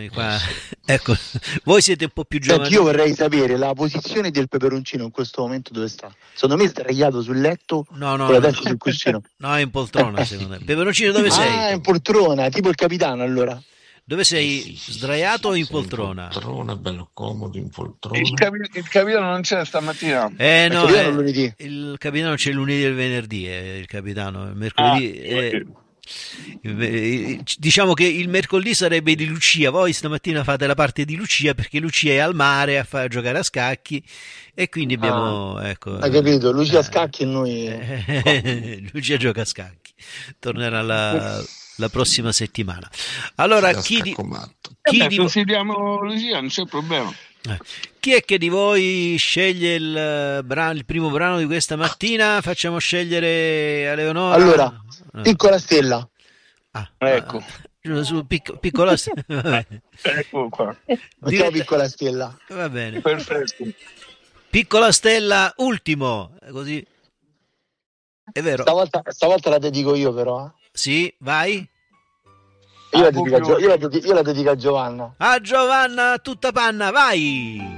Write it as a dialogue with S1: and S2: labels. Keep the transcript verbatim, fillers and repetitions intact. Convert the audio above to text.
S1: eh, qua,
S2: Eh, sì.
S1: ecco, voi siete un po' più
S3: Senti,
S1: giovani.
S3: io vorrei sapere la posizione del peperoncino in questo momento dove sta. Secondo me è sdraiato sul letto
S1: No, no,
S3: con la
S1: no,
S3: testa sul cuscino.
S1: no, è in poltrona secondo me. Peperoncino, dove sei?
S3: Ah, è in poltrona, tipo il capitano allora.
S1: Dove
S2: Eh,
S1: sei?
S2: sì, sì, sì,
S1: Sdraiato o
S2: sì,
S1: in
S2: sì, in
S1: poltrona?
S2: poltrona, bello comodo in
S4: Il,
S2: poltrona.
S4: capi- il capitano non c'è stamattina.
S1: Eh
S3: Il
S1: no,
S3: capitano
S1: eh,
S3: lunedì.
S1: il capitano c'è il lunedì e il venerdì, eh, il capitano, il
S4: Ah,
S1: mercoledì. eh, il- eh, diciamo che il mercoledì sarebbe di Lucia, voi stamattina fate la parte di Lucia perché Lucia è al mare a fare giocare a scacchi e quindi
S3: Ah,
S1: abbiamo, ecco,
S3: hai capito? Lucia
S1: eh,
S3: Scacchi e noi qua.
S1: eh, Lucia gioca a scacchi, tornerà la, la prossima settimana. Allora,
S2: Da
S1: chi di,
S2: scaccomatto.
S4: Eh
S1: chi
S4: beh,
S1: di vo-
S4: consideriamo Lucia, non c'è problema.
S1: eh, chi è che di voi sceglie il, eh, bra- il primo brano di questa mattina? Facciamo scegliere a Leonora.
S3: Allora,
S1: Ah,
S3: piccola stella.
S1: ah,
S4: Ecco,
S1: ah, su pic- piccola. Va bene.
S4: ecco qua.
S3: Mettiamo
S1: Diretta-
S3: piccola stella.
S1: va bene.
S4: Perfetto.
S1: Piccola stella, ultimo. Così è vero.
S3: Stavolta, stavolta la dedico io però. eh.
S1: Sì, vai.
S3: Io, la
S4: Ah,
S3: dedico a Gio-
S4: proprio
S3: io la dedi- io la dedico a Giovanna.
S1: A Giovanna, tutta panna, vai.